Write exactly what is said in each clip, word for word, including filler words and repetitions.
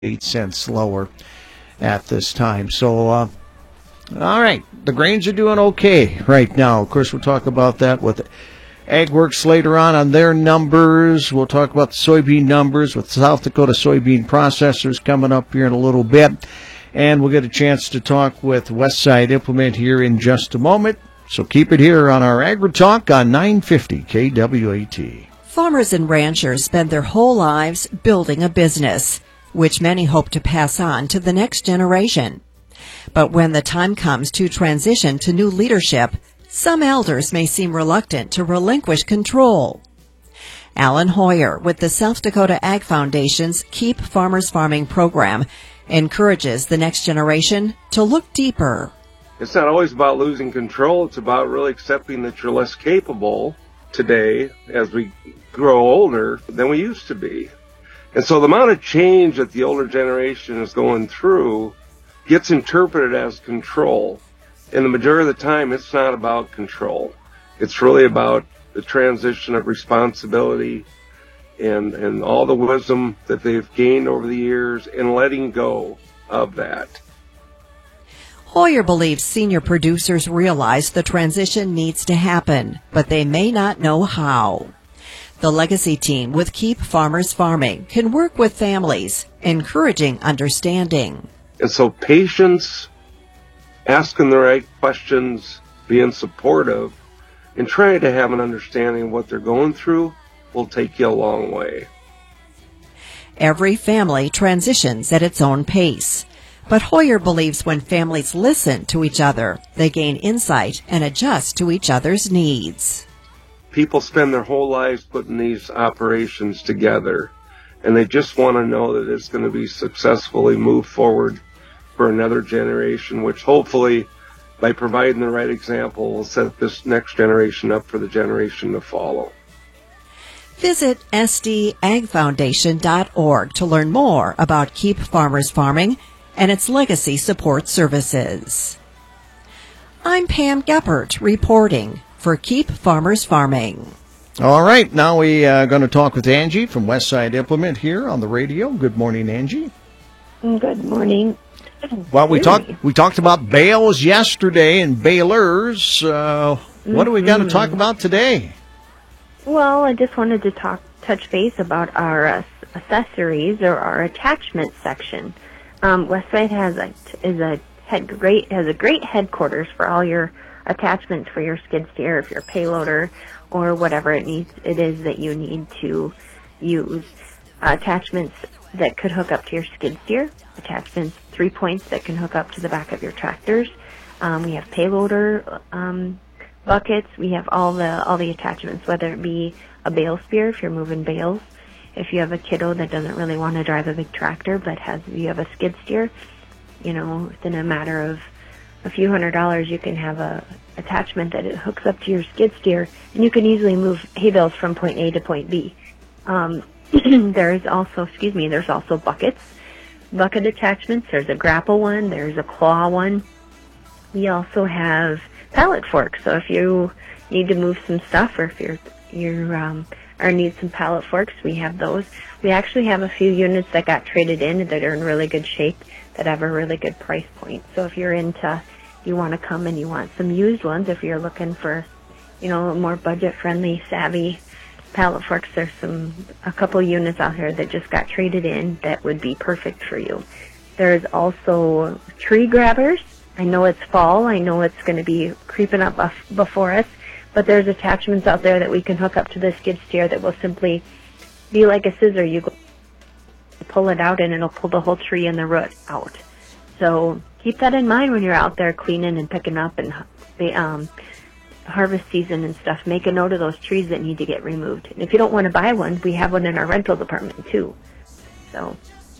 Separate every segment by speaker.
Speaker 1: eight cents lower at this time. So, uh, all right, the grains are doing okay right now. Of course, we'll talk about that with AgWorks later on on their numbers. We'll talk about the soybean numbers with South Dakota soybean processors coming up here in a little bit. And we'll get a chance to talk with Westside Implement here in just a moment. So keep it here on our AgriTalk on nine fifty K W A T.
Speaker 2: Farmers and ranchers spend their whole lives building a business, which many hope to pass on to the next generation. But when the time comes to transition to new leadership, some elders may seem reluctant to relinquish control. Alan Hoyer with the South Dakota Ag Foundation's Keep Farmers Farming program encourages the next generation to look deeper.
Speaker 3: It's not always about losing control. It's about really accepting that you're less capable today as we grow older than we used to be. And so the amount of change that the older generation is going through gets interpreted as control. And the majority of the time, it's not about control. It's really about the transition of responsibility and, and all the wisdom that they've gained over the years and letting go of that.
Speaker 2: Hoyer believes senior producers realize the transition needs to happen, but they may not know how. The Legacy team with Keep Farmers Farming can work with families, encouraging understanding.
Speaker 3: And so patience, asking the right questions, being supportive, and trying to have an understanding of what they're going through will take you a long way.
Speaker 2: Every family transitions at its own pace. But Hoyer believes when families listen to each other, they gain insight and adjust to each other's needs.
Speaker 3: People spend their whole lives putting these operations together, and they just want to know that it's going to be successfully moved forward for another generation, which hopefully, by providing the right example, will set this next generation up for the generation to follow.
Speaker 2: Visit S D ag foundation dot org to learn more about Keep Farmers Farming and its legacy support services. I'm Pam Geppert reporting for Keep Farmers Farming.
Speaker 1: All right, now we are going to talk with Angie from Westside Implement here on the radio. Good morning, Angie.
Speaker 4: Good morning.
Speaker 1: Well, we talked we talked about bales yesterday and balers. Uh, what do we got to talk about today?
Speaker 4: Well, I just wanted to talk touch base about our uh, accessories or our attachment section. Um, Westside has a is a head great has a great headquarters for all your attachments for your skid steer, if you're a payloader, or whatever it needs it is that you need to use. Uh, attachments that could hook up to your skid steer, attachments three points that can hook up to the back of your tractors. Um, we have payloader um, buckets. We have all the all the attachments, whether it be a bale spear if you're moving bales. If you have a kiddo that doesn't really want to drive a big tractor but has you have a skid steer, you know, within a matter of a few hundred dollars you can have a attachment that it hooks up to your skid steer, and you can easily move hay bales from point A to point B. Um, there's also, excuse me, there's also buckets, bucket attachments. There's a grapple one. There's a claw one. We also have pallet forks. So if you need to move some stuff, or if you're you're um, or need some pallet forks, we have those. We actually have a few units that got traded in that are in really good shape, that have a really good price point. So if you're into, you want to come and you want some used ones, if you're looking for, you know, a more budget-friendly, savvy pallet forks, there's some a couple units out here that just got traded in that would be perfect for you. There's also tree grabbers. I know it's fall. I know it's going to be creeping up before us, but there's attachments out there that we can hook up to the skid steer that will simply be like a scissor. You go pull it out and it'll pull the whole tree and the root out. So keep that in mind when you're out there cleaning and picking up and the um, harvest season and stuff. Make a note of those trees that need to get removed. And if you don't want to buy one, we have one in our rental department too. So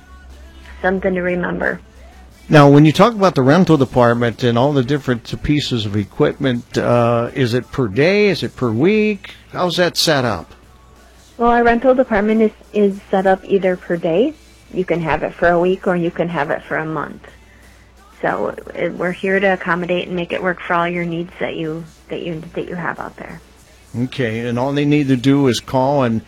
Speaker 4: something to remember.
Speaker 1: Now, when you talk about the rental department and all the different pieces of equipment, uh, is it per day? Is it per week? How's that set up?
Speaker 4: Well, our rental department is, is set up either per day. You can have it for a week, or you can have it for a month. So it, we're here to accommodate and make it work for all your needs that you that you that you have out there.
Speaker 1: Okay, and all they need to do is call and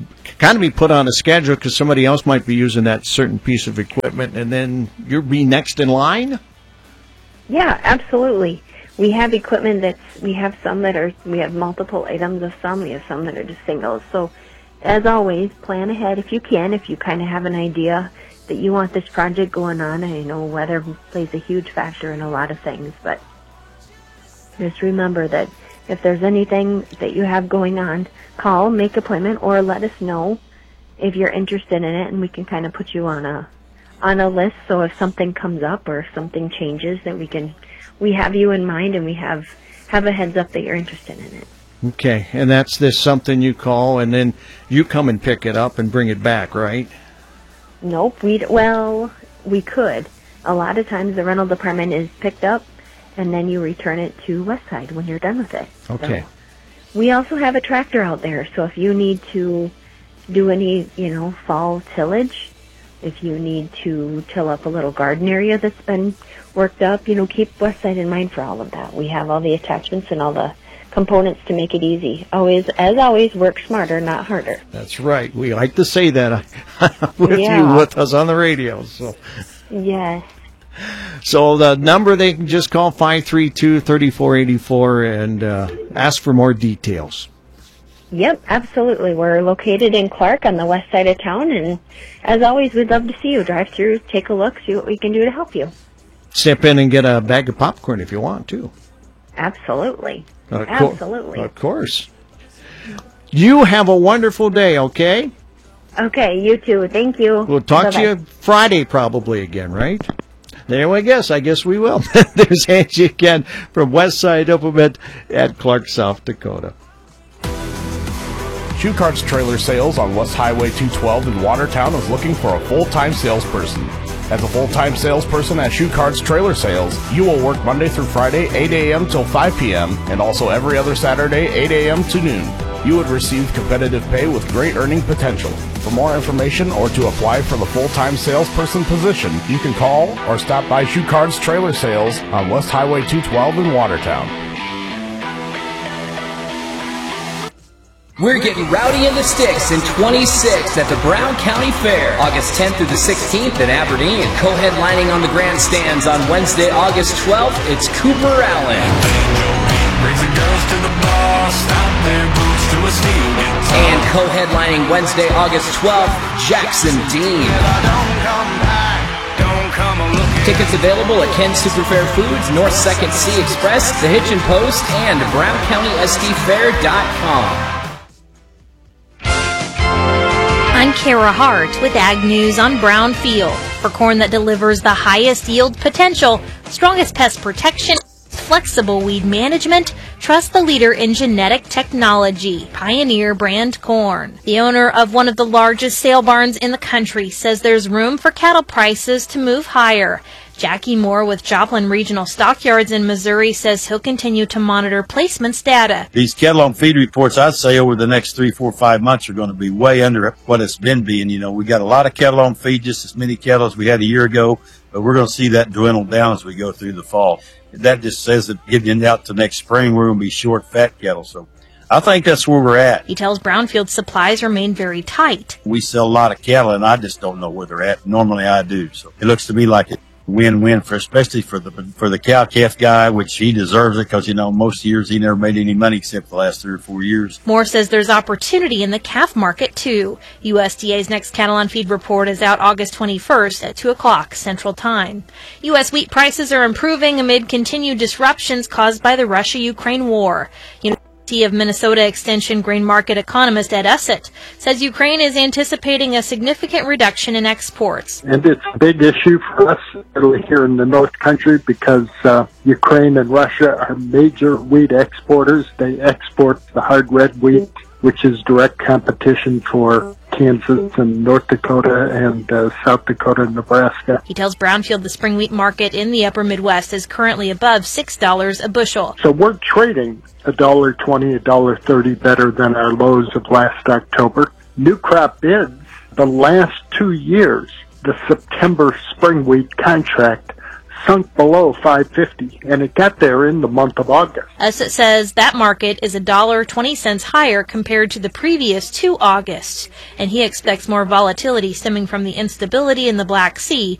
Speaker 1: kind of be put on a schedule because somebody else might be using that certain piece of equipment, and then you'll be next in line?
Speaker 4: Yeah, absolutely. We have equipment that's, we have some that are, we have multiple items of some, we have some that are just singles. So, as always, plan ahead if you can, if you kind of have an idea that you want this project going on. I know weather plays a huge factor in a lot of things, but just remember that if there's anything that you have going on, call, make appointment, or let us know if you're interested in it, and we can kind of put you on a on a list. So if something comes up or if something changes, then we can we have you in mind, and we have have a heads up that you're interested in it.
Speaker 1: Okay, and that's this something you call, and then you come and pick it up and bring it back, right?
Speaker 4: Nope. We well, we could. A lot of times the rental department is picked up, and then you return it to Westside when you're done with it.
Speaker 1: Okay.
Speaker 4: So we also have a tractor out there, so if you need to do any, you know, fall tillage, if you need to till up a little garden area that's been worked up, you know, keep Westside in mind for all of that. We have all the attachments and all the components to make it easy. Always, as always, work smarter, not harder.
Speaker 1: That's right. We like to say that with
Speaker 4: Yeah.
Speaker 1: you, with us on the radio. So,
Speaker 4: Yes.
Speaker 1: so the number they can just call five three two, three four eight four and uh, ask for more details.
Speaker 4: Yep, absolutely. We're located in Clark on the west side of town, and as always, we'd love to see you. Drive through, take a look, see what we can do to help you.
Speaker 1: Step in and get a bag of popcorn if you want to.
Speaker 4: Absolutely.
Speaker 1: Of cour-
Speaker 4: Absolutely.
Speaker 1: Of course. You have a wonderful day, okay?
Speaker 4: Okay, you too. Thank you.
Speaker 1: We'll talk
Speaker 4: Bye-bye.
Speaker 1: to you Friday probably again, right? There we guess. I guess we will. There's Angie again from Westside Implement at Clark, South Dakota.
Speaker 5: Shoe Carts Trailer Sales on West Highway two twelve in Watertown is looking for a full-time salesperson. As a full-time salesperson at Shoe Carts Trailer Sales, you will work Monday through Friday, eight a.m. till five p.m., and also every other Saturday, eight a.m. to noon. You would receive competitive pay with great earning potential. For more information or to apply for the full-time salesperson position, you can call or stop by Shoe Carts Trailer Sales on West Highway two twelve in Watertown.
Speaker 6: We're getting rowdy in the sticks in twenty-six at the Brown County Fair, August tenth through the sixteenth in Aberdeen. Co-headlining on the grandstands on Wednesday, August twelfth, it's Cooper Allen. And co-headlining Wednesday, August twelfth, Jackson Dean. Tickets available at Ken Superfair Foods, North Second C Express, The Hitchin Post, and brown county s d fair dot com.
Speaker 7: I'm Kara Hart with Ag News on Brownfield. For corn that delivers the highest yield potential, strongest pest protection, flexible weed management, trust the leader in genetic technology, Pioneer Brand Corn. The owner of one of the largest sale barns in the country says there's room for cattle prices to move higher. Jackie Moore with Joplin Regional Stockyards in Missouri says he'll continue to monitor placements data.
Speaker 8: These cattle on feed reports, I'd say over the next three, four, five months are going to be way under what it's been being. You know, we got a lot of cattle on feed, just as many cattle as we had a year ago, but we're going to see that dwindle down as we go through the fall. That just says that getting out to next spring, we're going to be short fat cattle. So I think that's where we're at.
Speaker 7: He tells Brownfield supplies remain very tight.
Speaker 8: We sell a lot of cattle, and I just don't know where they're at. Normally I do. So it looks to me like it. Win-win for especially for the for the cow-calf guy, which he deserves it because, you know, most years he never made any money except the last three or four years.
Speaker 7: Moore says there's opportunity in the calf market, too. U S D A's next cattle on feed report is out August twenty-first at two o'clock Central Time. U S wheat prices are improving amid continued disruptions caused by the Russia-Ukraine war. University of Minnesota Extension grain market economist Ed Essett says Ukraine is anticipating a significant reduction in exports.
Speaker 9: And it's a big issue for us here in the North Country because uh, Ukraine and Russia are major wheat exporters. They export the hard red wheat, which is direct competition for Kansas and North Dakota and uh, South Dakota and Nebraska.
Speaker 7: He tells Brownfield the spring wheat market in the upper Midwest is currently above six dollars a bushel.
Speaker 9: So we're trading one dollar twenty, one dollar thirty better than our lows of last October. New crop bids, the last two years, the September spring wheat contract sunk below five fifty, and it got there in the month of August.
Speaker 7: Essett says that market is one dollar and twenty cents higher compared to the previous two Augusts, and he expects more volatility stemming from the instability in the Black Sea,